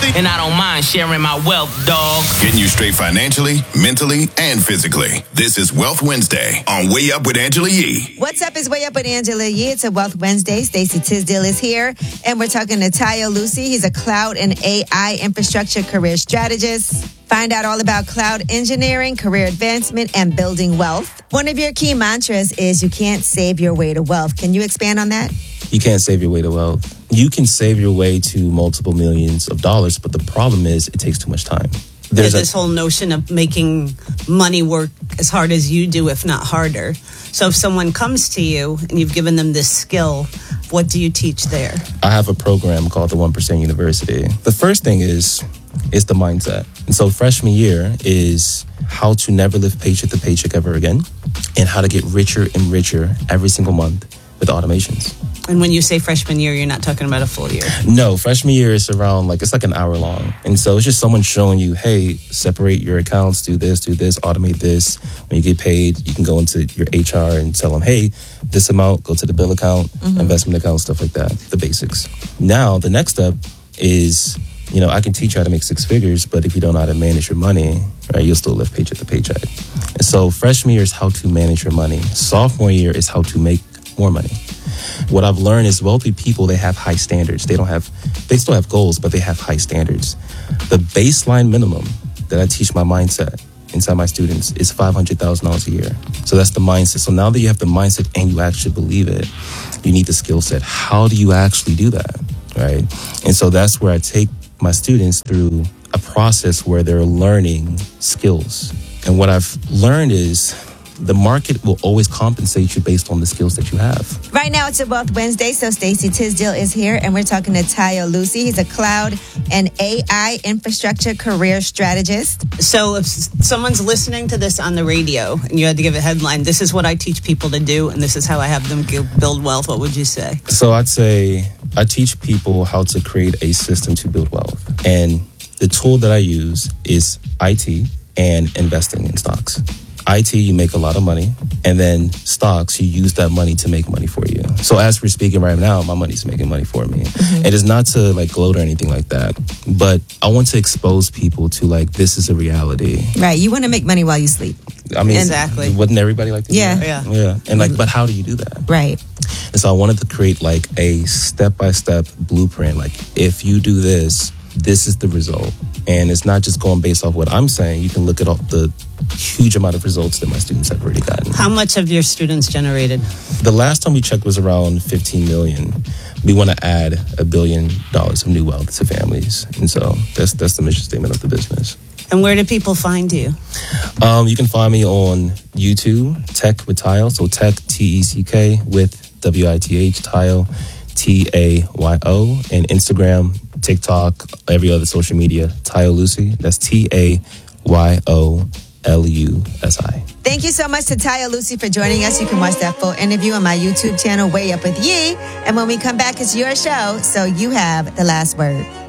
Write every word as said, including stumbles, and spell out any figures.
and I don't mind sharing my wealth, dog. Getting you straight financially, mentally, and physically. This is Wealth Wednesday on Way Up with Angela Yee. What's up? It's Way Up with Angela Yee. It's a Wealth Wednesday. Stacey Tisdale is here, and we're talking to Tayo Lucy. He's a cloud and A I infrastructure career strategist. Find out all about cloud engineering, career advancement, and building wealth. One of your key mantras is you can't save your way to wealth. Can you expand on that? You can't save your way to wealth. You can save your way to multiple millions of dollars, but the problem is it takes too much time. There's this whole notion of making money work as hard as you do, if not harder. So if someone comes to you and you've given them this skill, what do you teach there? I have a program called the one percent University. The first thing is is the mindset. And so freshman year is how to never live paycheck to paycheck ever again, and how to get richer and richer every single month with automations. And when you say freshman year, you're not talking about a full year? No, freshman year is around, like, it's like an hour long. And so it's just someone showing you, hey, separate your accounts, do this, do this, automate this. When you get paid, you can go into your H R and tell them, hey, this amount, go to the bill account, mm-hmm. investment account, stuff like that, the basics. Now, the next step is, you know, I can teach you how to make six figures, but if you don't know how to manage your money, right, you'll still live paycheck to paycheck. And so freshman year is how to manage your money. Sophomore year is how to make more money. What I've learned is wealthy people, they have high standards. They don't have, they still have goals, but they have high standards. The baseline minimum that I teach my mindset inside my students is five hundred thousand dollars a year. So that's the mindset. So now that you have the mindset and you actually believe it, you need the skill set. How do you actually do that, right? And so that's where I take my students through a process where they're learning skills. And what I've learned is the market will always compensate you based on the skills that you have. Right now, it's a Wealth Wednesday, so Stacey Tisdale is here, and we're talking to Tayo Lucy. He's a cloud and A I infrastructure career strategist. So if someone's listening to this on the radio, and you had to give a headline, this is what I teach people to do, and this is how I have them build wealth, what would you say? So I'd say I teach people how to create a system to build wealth. And the tool that I use is I T and investing in stocks. I T, you make a lot of money, and then stocks, you use that money to make money for you. So as we're speaking right now, my money's making money for me. Mm-hmm. It is not to like gloat or anything like that, but I want to expose people to like, this is a reality. Right, you want to make money while you sleep. I mean, exactly. Wouldn't everybody like to yeah. do that? Yeah. Yeah. And like, but how do you do that? Right. And so I wanted to create like a step-by-step blueprint. Like, if you do this, this is the result. And it's not just going based off what I'm saying. You can look at all the huge amount of results that my students have already gotten. How much have your students generated? The last time we checked was around fifteen million. We want to add a billion dollars of new wealth to families. And so that's that's the mission statement of the business. And where do people find you? Um, you can find me on YouTube, Tech with Tayo. So Tech, T E C K, with W I T H, Tayo, T A Y O, and Instagram, TikTok, every other social media, Tayo Lucy. That's T A Y O L U S I. Thank you so much to Tayo Lucy for joining us. You can watch that full interview on my YouTube channel, Way Up with Yee. And when we come back, it's your show, so you have the last word.